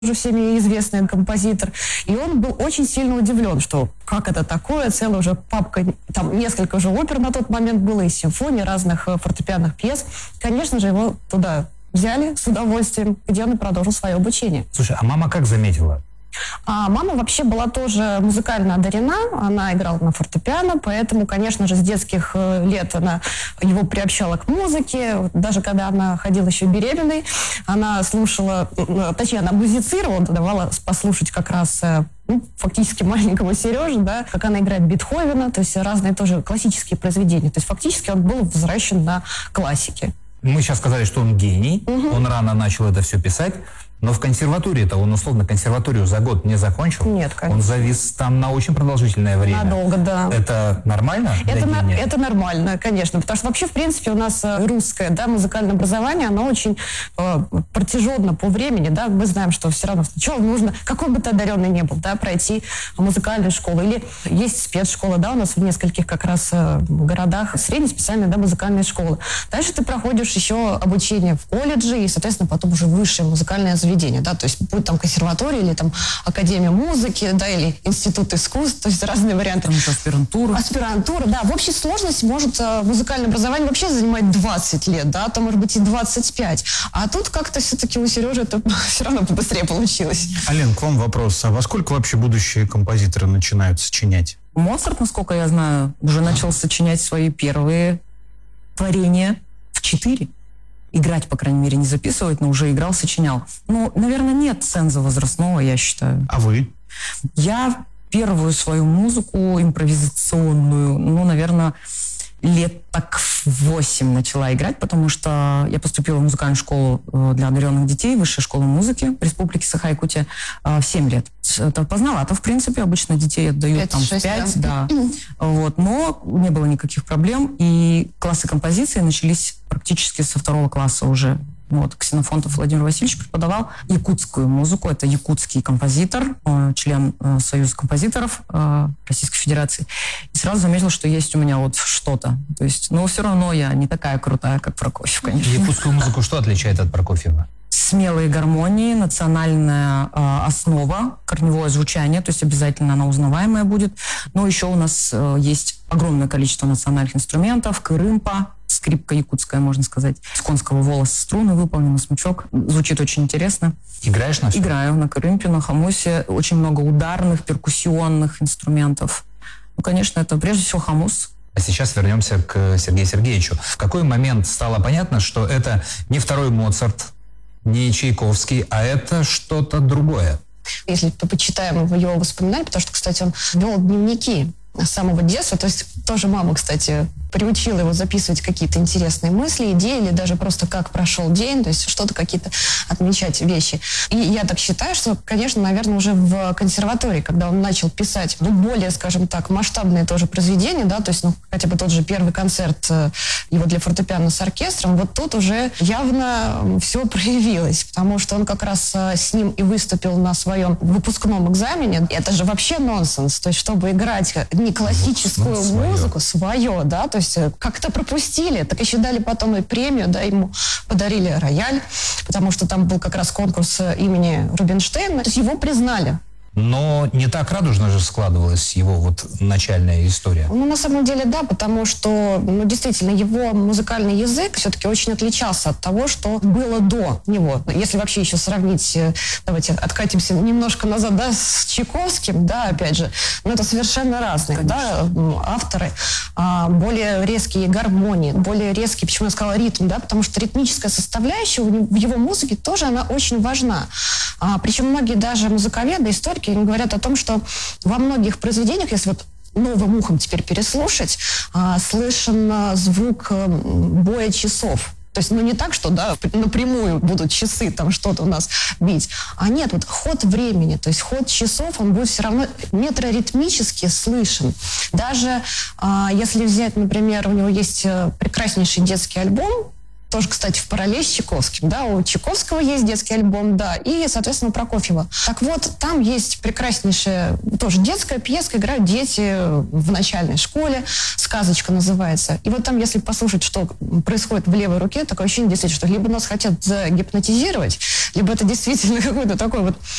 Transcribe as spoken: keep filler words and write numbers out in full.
уже всеми известный композитор. И он был очень сильно удивлен, что как это такое, целая уже папка, там несколько уже опер на тот момент было, и симфоний, разных фортепианных пьес. Конечно же, его туда взяли с удовольствием, где он и продолжил свое обучение. Слушай, а мама как заметила? А мама вообще была тоже музыкально одарена, она играла на фортепиано, поэтому, конечно же, с детских лет она его приобщала к музыке. Даже когда она ходила еще беременной, она слушала, точнее, она музицировала, давала послушать как раз ну, фактически маленькому Сереже, да, как она играет Бетховена, то есть разные тоже классические произведения. То есть фактически он был взращен на классике. Мы сейчас сказали, что он гений, угу. Он рано начал это все писать. Но в консерватории-то он, условно, консерваторию за год не закончил? Нет, конечно. Он завис там на очень продолжительное время. Надолго, да. Это нормально? Это, на, это нормально, конечно. Потому что вообще, в принципе, у нас русское, да, музыкальное образование, оно очень э, протяженно по времени, да. Мы знаем, что все равно сначала нужно, какой бы ты одаренный ни был, да, пройти музыкальную школу. Или есть спецшкола, да, у нас в нескольких как раз э, городах среднеспециальные, да, музыкальные школы. Дальше ты проходишь еще обучение в колледже и, соответственно, потом уже высшее музыкальное заведение. Да, то есть будет там консерватория или там академия музыки, да, или институт искусств, то есть разные варианты. Там еще аспирантура. Аспирантура, да. В общей сложности может музыкальное образование вообще занимать двадцать лет, да, то может быть и двадцать пять. А тут как-то все-таки у Сережи это все равно побыстрее получилось. Ален, к вам вопрос. А во сколько вообще будущие композиторы начинают сочинять? Моцарт, насколько я знаю, уже начал сочинять свои первые творения в четыре. Играть, по крайней мере, не записывать, но уже играл, сочинял. Ну, наверное, нет ценза возрастного, я считаю. А вы? Я первую свою музыку импровизационную, ну, наверное, лет так в восемь начала играть, потому что я поступила в музыкальную школу для одаренных детей, высшая школа музыки в Республике Саха-Якутия в семь лет. Это поздновато, в принципе, обычно детей отдают там в пять, да. Вот, но не было никаких проблем, и классы композиции начались практически со второго класса уже. Вот, Ксенофонтов Владимир Васильевич преподавал якутскую музыку. Это якутский композитор, член Союза композиторов Российской Федерации. И сразу заметил, что есть у меня вот что-то. То есть, но все равно я не такая крутая, как Прокофьев, конечно. Якутскую музыку что отличает от Прокофьева? Смелые гармонии, национальная э, основа, корневое звучание, то есть обязательно она узнаваемая будет. Но еще у нас э, есть огромное количество национальных инструментов, кырымпа, скрипка якутская, можно сказать, с конского волоса струны выполнена, смычок. Звучит очень интересно. Играешь на все? Играю на кырымпе, на хамусе. Очень много ударных, перкуссионных инструментов. Ну, конечно, это прежде всего хамус. А сейчас вернемся к Сергею Сергеевичу. В какой момент стало понятно, что это не второй Моцарт, не Чайковский, а это что-то другое? Если почитаем его воспоминания, потому что, кстати, он вел дневники с самого детства, то есть тоже мама, кстати, приучила его записывать какие-то интересные мысли, идеи, или даже просто как прошел день, то есть что-то какие-то отмечать вещи. И я так считаю, что, конечно, наверное, уже в консерватории, когда он начал писать, ну, более, скажем так, масштабные тоже произведения, да, то есть, ну, хотя бы тот же первый концерт его для фортепиано с оркестром, вот тут уже явно все проявилось, потому что он как раз с ним и выступил на своем выпускном экзамене. Это же вообще нонсенс, то есть, чтобы играть не классическую ну, свое. музыку, свое, да, то есть как-то пропустили, так еще дали потом и премию, да, ему подарили рояль, потому что там был как раз конкурс имени Рубинштейна, то есть его признали. Но не так радужно же складывалась его вот начальная история. Ну, на самом деле, да, потому что, ну, действительно, его музыкальный язык все-таки очень отличался от того, что было до него. Если вообще еще сравнить, давайте откатимся немножко назад, да, с Чайковским, да, опять же, ну, это совершенно разные, да, авторы, а, более резкие гармонии, более резкий, почему я сказала ритм, да, потому что ритмическая составляющая в его музыке тоже, она очень важна. А, причем многие даже музыковеды, историки, они говорят о том, что во многих произведениях, если вот новым ухом теперь переслушать, а, слышен а, звук а, боя часов. То есть, ну, не так, что, да, напрямую будут часы там что-то у нас бить. А нет, вот ход времени, то есть ход часов, он будет все равно метроритмически слышен. Даже а, если взять, например, у него есть прекраснейший детский альбом, тоже, кстати, в параллель с Чайковским, да, у Чайковского есть детский альбом, да, и, соответственно, у Прокофьева. Так вот, там есть прекраснейшая, тоже детская пьеска, играют дети в начальной школе, «Сказочка» называется. И вот там, если послушать, что происходит в левой руке, такое ощущение, действительно, что либо нас хотят загипнотизировать, либо это действительно какой-то такой вот